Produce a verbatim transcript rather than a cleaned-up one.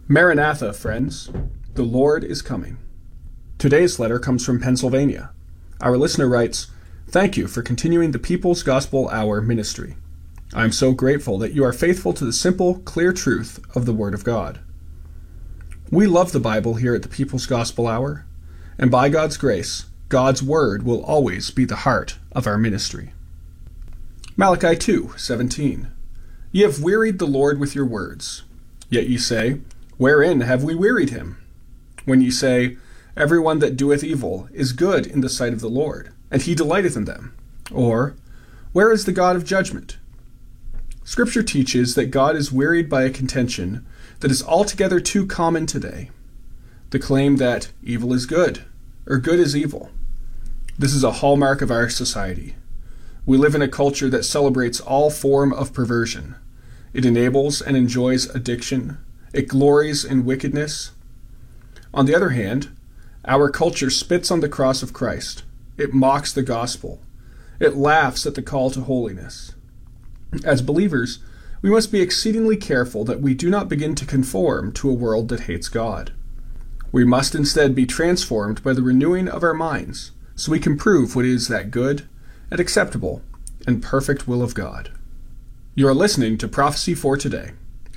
Maranatha, friends. The Lord is coming. Today's letter comes from Pennsylvania. Our listener writes, "Thank you for continuing the People's Gospel Hour ministry. I am so grateful that you are faithful to the simple, clear truth of the Word of God. We love the Bible here at the People's Gospel Hour, and by God's grace, God's Word will always be the heart of our ministry." Malachi two seventeen. "Ye have wearied the Lord with your words. Yet ye say, Wherein have we wearied him? When ye say, Every one that doeth evil is good in the sight of the Lord, and he delighteth in them. Or, Where is the God of judgment?" Scripture teaches that God is wearied by a contention that is altogether too common today. The claim that evil is good, or good is evil. This is a hallmark of our society. We live in a culture that celebrates all form of perversion. It enables and enjoys addiction. It glories in wickedness. On the other hand, our culture spits on the cross of Christ. It mocks the gospel. It laughs at the call to holiness. As believers, we must be exceedingly careful that we do not begin to conform to a world that hates God. We must instead be transformed by the renewing of our minds, so we can prove what is that good and acceptable and perfect will of God. You are listening to Prophecy for Today.